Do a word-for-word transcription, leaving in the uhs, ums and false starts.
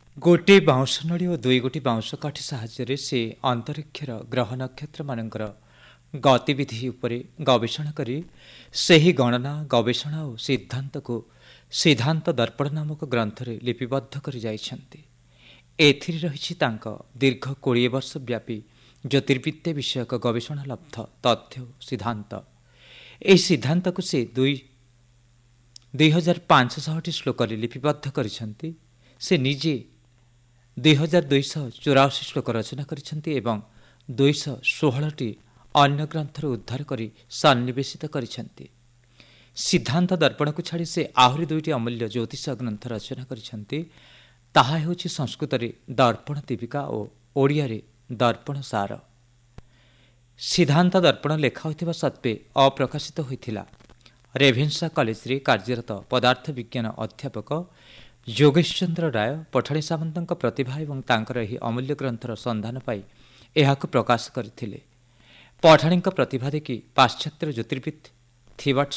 ଗୋଟିଏ ବାଉଁଶ ନଳୀ ଓ ଦୁଇ ଗୋଟି ବାଉଁଶ କାଠି ସାହାଯ୍ୟରେ ସେ ଅନ୍ତରୀକ୍ଷର ଗ୍ରହ ନକ୍ଷତ୍ରମାନଙ୍କର ଗତିବିଧି ଉପରେ ଗବେଷଣା କରି ସେହି ଗଣନା ଗବେଷଣା ଓ ସିଦ୍ଧାନ୍ତକୁ ସିଦ୍ଧାନ୍ତ ଦର୍ପଣ ନାମକ ଗ୍ରନ୍ଥରେ ଲିପିବଦ୍ଧ କରି ଯାଇଛନ୍ତି। ଏଥିରେ ରହିଛି ତାଙ୍କ ଦୀର୍ଘ କୋଡ଼ିଏ ବର୍ଷ ବ୍ୟାପୀ ଜ୍ୟୋତିର୍ବିଦ୍ୟା ବିଷୟକ ଗବେଷଣା ଲବ୍ଧ ତଥ୍ୟ ଓ ସିଦ୍ଧାନ୍ତ। ଏହି ସିଦ୍ଧାନ୍ତକୁ ସେ ଦୁଇ ଦୁଇ ହଜାର ପାଞ୍ଚଶହଟି ଶ୍ଲୋକରେ ଲିପିବଦ୍ଧ କରିଛନ୍ତି। ସେ ନିଜେ ଦୁଇ ହଜାର ଦୁଇଶହ ଚଉରାଅଶୀ ଶ୍ଲୋକ ରଚନା କରିଛନ୍ତି ଏବଂ ଦୁଇଶହ ଷୋହଳଟି ଅନ୍ୟ ଗ୍ରନ୍ଥରୁ ଉଦ୍ଧାର କରି ସନ୍ନିବେଶିତ କରିଛନ୍ତି। ସିଦ୍ଧାନ୍ତ ଦର୍ପଣକୁ ଛାଡ଼ି ସେ ଆହୁରି ଦୁଇଟି ଅମୂଲ୍ୟ ଜ୍ୟୋତିଷ ଗ୍ରନ୍ଥ ରଚନା କରିଛନ୍ତି। ତାହା ହେଉଛି ସଂସ୍କୃତରେ ଦର୍ପଣ ଦୀପିକା ଓ ଓଡ଼ିଆରେ ଦର୍ପଣ ସାର। ସିଦ୍ଧାନ୍ତ ଦର୍ପଣ ଲେଖା ହୋଇଥିବା ସତ୍ତ୍ୱେ ଅପ୍ରକାଶିତ ହୋଇଥିଲା। ରେଭେନ୍ସା କଲେଜରେ କାର୍ଯ୍ୟରତ ପଦାର୍ଥ ବିଜ୍ଞାନ ଅଧ୍ୟାପକ ଯୋଗେଶ ଚନ୍ଦ୍ର ରାୟ ପଠାଣି ସାମନ୍ତଙ୍କ ପ୍ରତିଭା ଏବଂ ତାଙ୍କର ଏହି ଅମୂଲ୍ୟ ଗ୍ରନ୍ଥର ସନ୍ଧାନ ପାଇ ଏହାକୁ ପ୍ରକାଶ କରିଥିଲେ। ପଠାଣିଙ୍କ ପ୍ରତିଭା ଦେଖି ପାଶ୍ଚାତ୍ୟ ଜ୍ୟୋତିର୍ବିତ୍ ଥିବାଟ